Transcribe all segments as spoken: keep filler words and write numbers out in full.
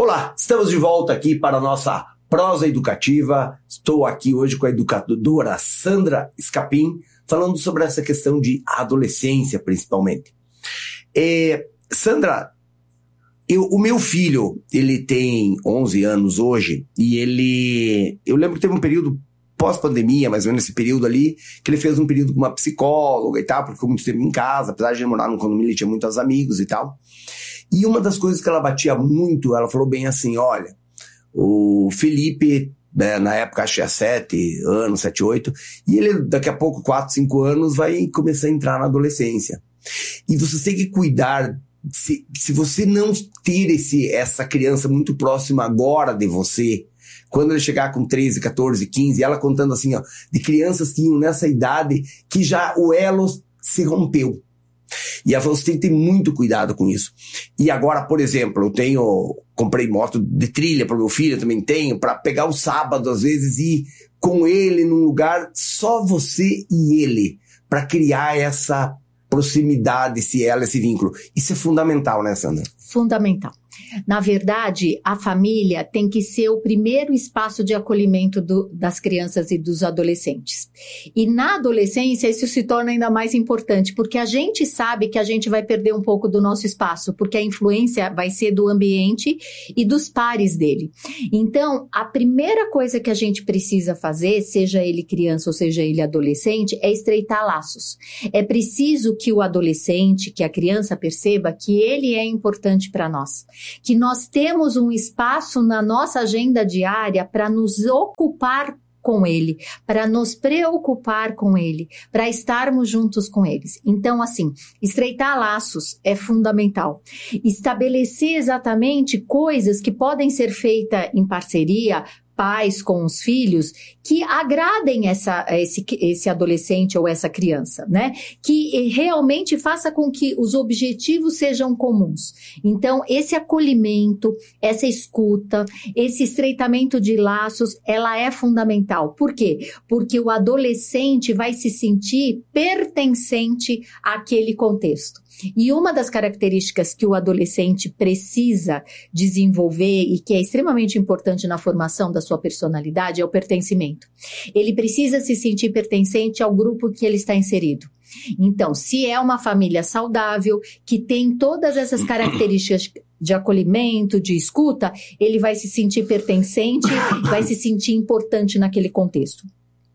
Olá, estamos de volta aqui para a nossa prosa educativa. Estou aqui hoje com a educadora Sandra Scapin, falando sobre essa questão de adolescência, principalmente. É, Sandra, eu, o meu filho, ele tem onze anos hoje, e ele... Eu lembro que teve um período pós-pandemia, mais ou menos esse período ali, que ele fez um período com uma psicóloga e tal, porque ficou muito tempo em casa, apesar de ele morar num condomínio, ele tinha muitos amigos e tal. E uma das coisas que ela batia muito, ela falou bem assim, olha, o Felipe, né, na época acho que tinha sete anos, sete, oito, e ele daqui a pouco, quatro, cinco anos, vai começar a entrar na adolescência. E você tem que cuidar, se, se você não ter esse, essa criança muito próxima agora de você, quando ele chegar com treze, catorze, quinze, ela contando assim, ó, de crianças que iam nessa idade que já o elo se rompeu. E ela falou, você tem que ter muito cuidado com isso. E agora, por exemplo, eu tenho, comprei moto de trilha para o meu filho, eu também tenho, para pegar o sábado, às vezes, e ir com ele num lugar, só você e ele, para criar essa proximidade, esse elo, esse vínculo. Isso é fundamental, né, Sandra? Fundamental. Na verdade, a família tem que ser o primeiro espaço de acolhimento do, das crianças e dos adolescentes. E na adolescência isso se torna ainda mais importante, porque a gente sabe que a gente vai perder um pouco do nosso espaço, porque a influência vai ser do ambiente e dos pares dele. Então, a primeira coisa que a gente precisa fazer, seja ele criança ou seja ele adolescente, é estreitar laços. É preciso que o adolescente, que a criança perceba que ele é importante para nós. Que nós temos um espaço na nossa agenda diária para nos ocupar com ele, para nos preocupar com ele, para estarmos juntos com eles. Então, assim, estreitar laços é fundamental. Estabelecer exatamente coisas que podem ser feitas em parceria, pais com os filhos, que agradem essa, esse, esse adolescente ou essa criança, né? Que realmente faça com que os objetivos sejam comuns. Então, esse acolhimento, essa escuta, esse estreitamento de laços, ela é fundamental. Por quê? Porque o adolescente vai se sentir pertencente àquele contexto. E uma das características que o adolescente precisa desenvolver e que é extremamente importante na formação da sua personalidade é o pertencimento. Ele precisa se sentir pertencente ao grupo que ele está inserido. Então, se é uma família saudável, que tem todas essas características de acolhimento, de escuta, ele vai se sentir pertencente, vai se sentir importante naquele contexto.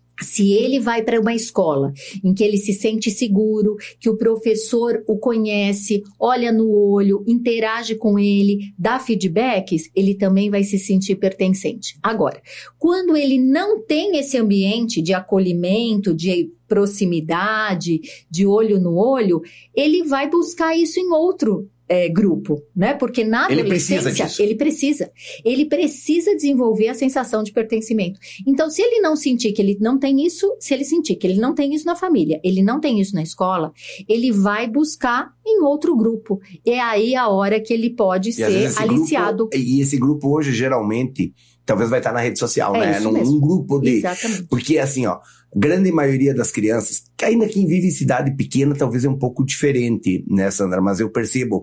Se ele vai para uma escola em que ele se sente seguro, que o professor o conhece, olha no olho, interage com ele, dá feedbacks, ele também vai se sentir pertencente. Agora, quando ele não tem esse ambiente de acolhimento, de proximidade, de olho no olho, ele vai buscar isso em outro É, grupo, né? Porque na adolescência, ele precisa disso. ele precisa. Ele precisa desenvolver a sensação de pertencimento. Então, se ele não sentir que ele não tem isso, se ele sentir que ele não tem isso na família, ele não tem isso na escola, ele vai buscar em outro grupo. É aí a hora que ele pode e ser aliciado. Grupo, e esse grupo hoje, geralmente, talvez vai estar na rede social, é né? Isso num, mesmo. num grupo de... Exatamente. Porque, assim, ó, grande maioria das crianças, que ainda quem vive em cidade pequena, talvez é um pouco diferente, né, Sandra? Mas eu percebo,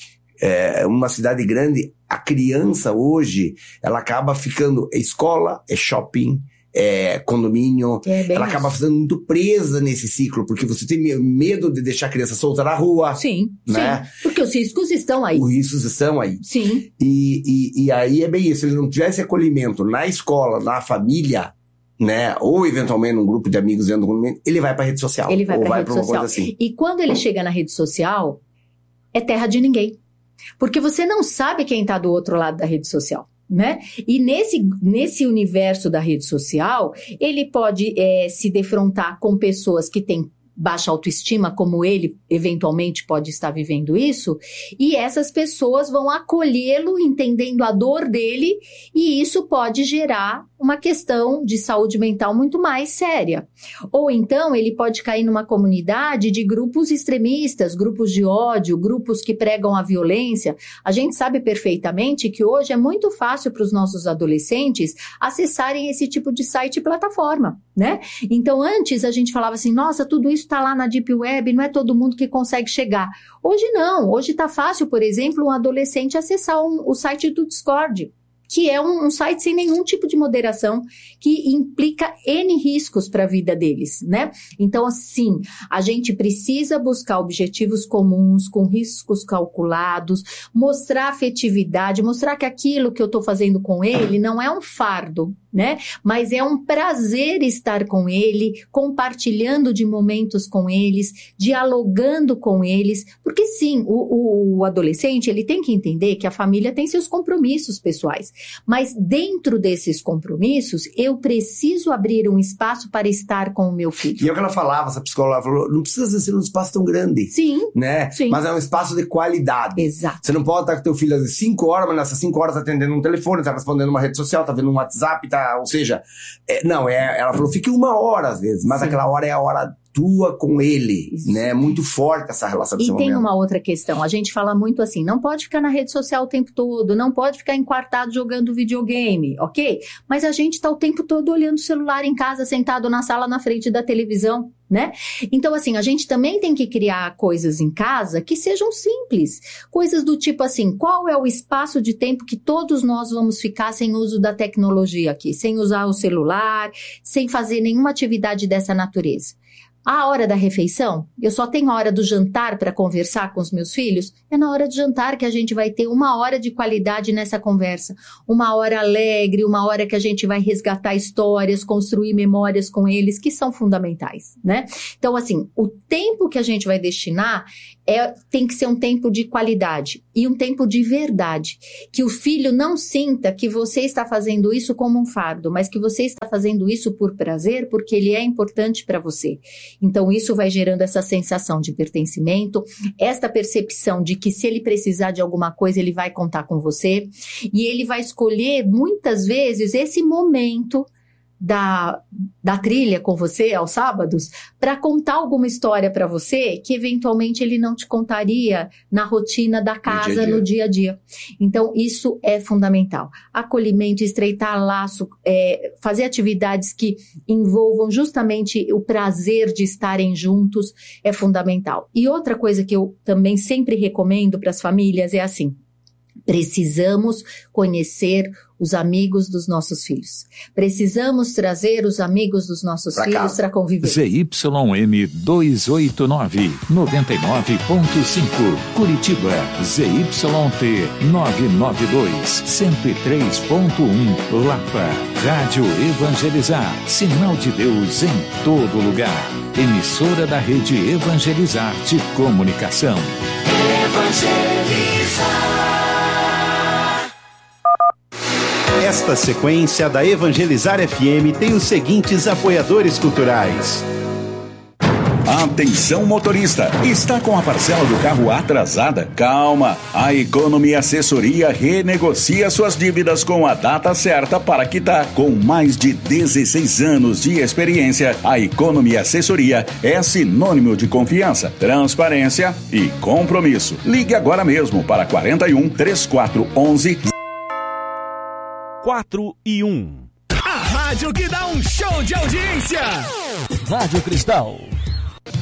é, uma cidade grande, a criança hoje, ela acaba ficando, é escola, é shopping, é condomínio, é ela acaba ficando muito presa nesse ciclo, porque você tem medo de deixar a criança solta na rua. Sim, né? sim, porque os riscos estão aí. Os riscos estão aí. Sim. E, e, e aí é bem isso, se ele não tivesse acolhimento na escola, na família, né, ou eventualmente num grupo de amigos dentro do condomínio, ele vai pra rede social. Ele vai ou pra vai rede pra uma social. coisa assim. E quando ele chega na rede social, é terra de ninguém. Porque você não sabe quem está do outro lado da rede social, né? E nesse, nesse universo da rede social, ele pode é, se defrontar com pessoas que têm baixa autoestima, como ele eventualmente pode estar vivendo isso, e essas pessoas vão acolhê-lo, entendendo a dor dele, e isso pode gerar uma questão de saúde mental muito mais séria. Ou então ele pode cair numa comunidade de grupos extremistas, grupos de ódio, grupos que pregam a violência. A gente sabe perfeitamente que hoje é muito fácil para os nossos adolescentes acessarem esse tipo de site e plataforma, né? Então antes a gente falava assim, nossa, tudo isso está lá na Deep Web, não é todo mundo que consegue chegar. Hoje não, hoje está fácil, por exemplo, um adolescente acessar um, o site do Discord, que é um, um site sem nenhum tipo de moderação, que implica N riscos para a vida deles, né? Então, assim, a gente precisa buscar objetivos comuns, com riscos calculados, mostrar afetividade, mostrar que aquilo que eu estou fazendo com ele não é um fardo, né? Mas é um prazer estar com ele, compartilhando de momentos com eles, dialogando com eles, porque sim, o, o adolescente, ele tem que entender que a família tem seus compromissos pessoais, mas dentro desses compromissos, eu preciso abrir um espaço para estar com o meu filho. E é o que ela falava, essa psicóloga falou, não precisa ser um espaço tão grande. Sim, né? sim. Mas é um espaço de qualidade. Exato. Você não pode estar com teu filho às cinco horas, mas nessas cinco horas tá atendendo um telefone, tá respondendo uma rede social, tá vendo um WhatsApp, tá, ou seja, é, não, é, ela falou, fique uma hora às vezes, mas sim, aquela hora é a hora tua com ele, isso, né? É muito forte essa relação. E tem momento. Uma outra questão, a gente fala muito assim, não pode ficar na rede social o tempo todo, não pode ficar enquartado jogando videogame, ok? Mas a gente tá o tempo todo olhando o celular em casa, sentado na sala na frente da televisão, né? Então, assim, a gente também tem que criar coisas em casa que sejam simples, coisas do tipo assim, qual é o espaço de tempo que todos nós vamos ficar sem uso da tecnologia aqui, sem usar o celular, sem fazer nenhuma atividade dessa natureza? A hora da refeição, eu só tenho a hora do jantar para conversar com os meus filhos? É na hora do jantar que a gente vai ter uma hora de qualidade nessa conversa. Uma hora alegre, uma hora que a gente vai resgatar histórias, construir memórias com eles, que são fundamentais, né? Então, assim, o tempo que a gente vai destinar é, tem que ser um tempo de qualidade e um tempo de verdade. Que o filho não sinta que você está fazendo isso como um fardo, mas que você está fazendo isso por prazer, porque ele é importante para você. Então, isso vai gerando essa sensação de pertencimento, esta percepção de que se ele precisar de alguma coisa, ele vai contar com você. E ele vai escolher, muitas vezes, esse momento da, da trilha com você aos sábados para contar alguma história para você que eventualmente ele não te contaria na rotina da casa, no dia a dia. No dia, a dia. Então, isso é fundamental. Acolhimento, estreitar laço, é, fazer atividades que envolvam justamente o prazer de estarem juntos é fundamental. E outra coisa que eu também sempre recomendo para as famílias é assim, precisamos conhecer os amigos dos nossos filhos. Precisamos trazer os amigos dos nossos pra filhos para conviver. Z Y M duzentos e oitenta e nove, noventa e nove ponto cinco, Curitiba. Z Y T novecentos e noventa e dois, cento e três ponto um, Lapa. Rádio Evangelizar. Sinal de Deus em todo lugar. Emissora da Rede Evangelizar de Comunicação. Evangelizar. Esta sequência da Evangelizar F M tem os seguintes apoiadores culturais. Atenção motorista, está com a parcela do carro atrasada? Calma, a Economy Assessoria renegocia suas dívidas com a data certa para quitar. Com mais de dezesseis anos de experiência, a Economy Assessoria é sinônimo de confiança, transparência e compromisso. Ligue agora mesmo para quarenta e um, trinta e quatro, onze quatro e um. A rádio que dá um show de audiência. Rádio Cristal